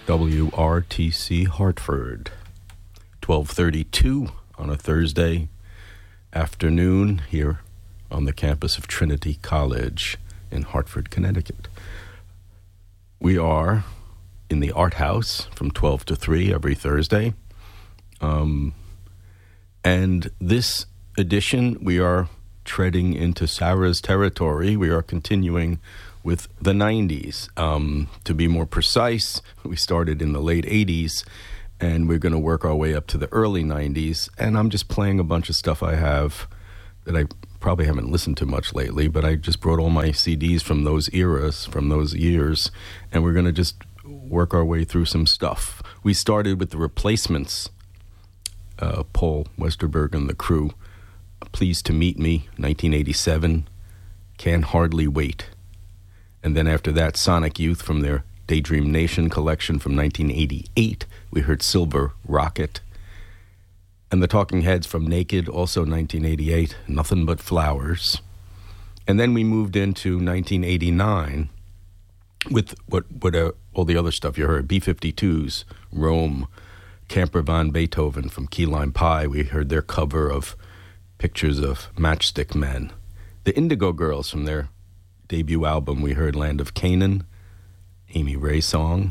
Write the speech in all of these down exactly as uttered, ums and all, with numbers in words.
W R T C Hartford, twelve thirty-two on a Thursday afternoon here on the campus of Trinity College in Hartford, Connecticut. We are in the Art House from twelve to three every Thursday. Um, and this edition, we are treading into Sarah's territory. We are continuing with the nineties. Um, to be more precise, we started in the late eighties, and we're going to work our way up to the early nineties. And I'm just playing a bunch of stuff I have that I probably haven't listened to much lately, but I just brought all my C Ds from those eras, from those years, and we're going to just work our way through some stuff. We started with the Replacements, uh, Paul Westerberg and the Crew, Pleased to Meet Me, nineteen eighty-seven, Can Hardly Wait. And then after that, Sonic Youth from their Daydream Nation collection from nineteen eighty-eight. We heard Silver Rocket. And the Talking Heads from Naked, also nineteen eighty-eight, Nothing But Flowers. And then we moved into nineteen eighty-nine with what, what uh, all the other stuff you heard. B fifty-twos, Rome, Camper Van Beethoven from Key Lime Pie. We heard their cover of Pictures of Matchstick Men. The Indigo Girls from their debut album, we heard Land of Canaan, Amy Ray song.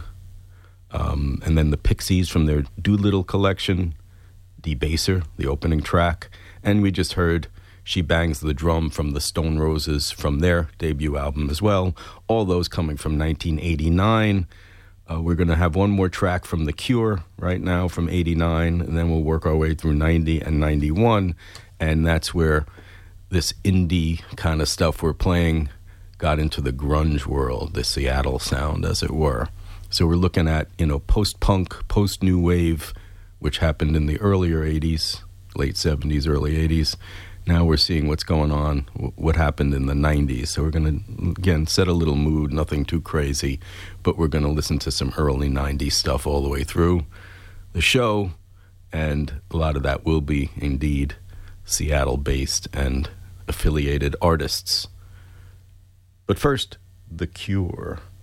Um, and then the Pixies from their Doolittle collection, Debaser, the opening track. And we just heard She Bangs the Drum from the Stone Roses from their debut album as well. All those coming from nineteen eighty-nine. Uh, we're going to have one more track from The Cure right now from eighty-nine, and then we'll work our way through ninety and ninety-one. And that's where this indie kind of stuff we're playing got into the grunge world, the Seattle sound, as it were. So we're looking at, you know, post-punk, post-new wave, which happened in the earlier eighties, late seventies, early eighties. Now we're seeing what's going on, what happened in the nineties. So we're going to, again, set a little mood, nothing too crazy, but we're going to listen to some early nineties stuff all the way through the show, and a lot of that will be, indeed, Seattle-based and affiliated artists. But first, The Cure.